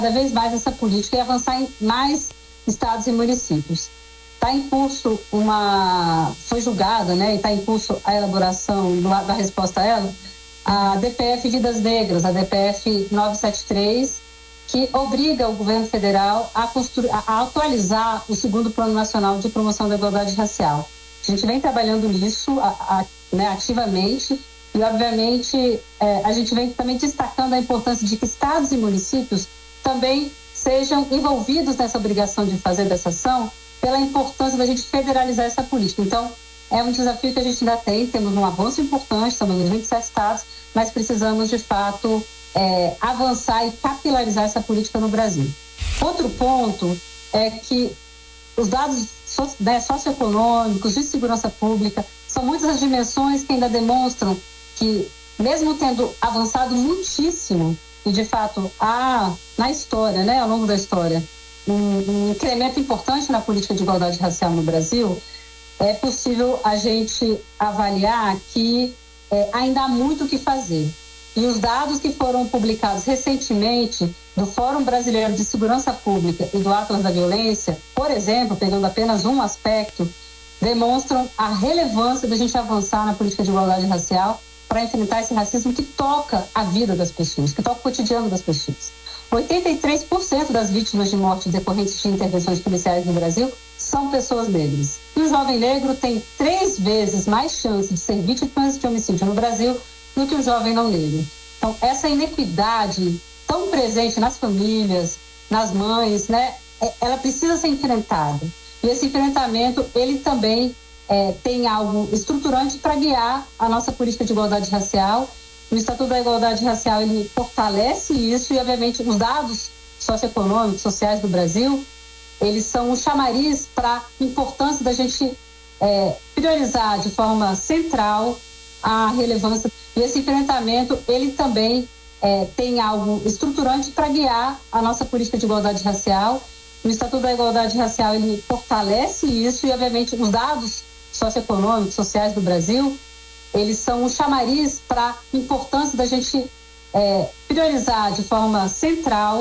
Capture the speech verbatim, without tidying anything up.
cada vez mais essa política e avançar em mais estados e municípios. Está em curso uma... Foi julgada, né? E está em curso a elaboração da resposta a ela, a D P F Vidas Negras, a D P F novecentos e setenta e três, que obriga o governo federal a, construir, a atualizar o segundo Plano Nacional de Promoção da Igualdade Racial. A gente vem trabalhando nisso a, a, né, ativamente e, obviamente, é, a gente vem também destacando a importância de que estados e municípios também sejam envolvidos nessa obrigação de fazer dessa ação, pela importância da gente federalizar essa política. Então, é um desafio que a gente ainda tem, temos um avanço importante, estamos nos vinte e sete estados, mas precisamos, de fato, é, avançar e capilarizar essa política no Brasil. Outro ponto é que os dados so, né, socioeconômicos, de segurança pública, são muitas as dimensões que ainda demonstram que, mesmo tendo avançado muitíssimo, e de fato há na história, né, ao longo da história, um, um incremento importante na política de igualdade racial no Brasil, é possível a gente avaliar que é, ainda há muito o que fazer. E os dados que foram publicados recentemente do Fórum Brasileiro de Segurança Pública e do Atlas da Violência, por exemplo, pegando apenas um aspecto, demonstram a relevância da gente avançar na política de igualdade racial para enfrentar esse racismo que toca a vida das pessoas, que toca o cotidiano das pessoas. oitenta e três por cento das vítimas de morte decorrentes de intervenções policiais no Brasil são pessoas negras. E o jovem negro tem três vezes mais chance de ser vítima de homicídio no Brasil do que o jovem não negro. Então, essa inequidade tão presente nas famílias, nas mães, né, ela precisa ser enfrentada. E esse enfrentamento, ele também é, tem algo estruturante para guiar a nossa política de igualdade racial. O Estatuto da Igualdade Racial, ele fortalece isso e, obviamente, os dados socioeconômicos, sociais do Brasil, eles são um chamariz para a importância da gente é, priorizar de forma central a relevância. E esse enfrentamento, ele também é, tem algo estruturante para guiar a nossa política de igualdade racial. O Estatuto da Igualdade Racial, ele fortalece isso e, obviamente, os dados socioeconômicos, sociais do Brasil, eles são um chamariz para a importância da gente é, priorizar de forma central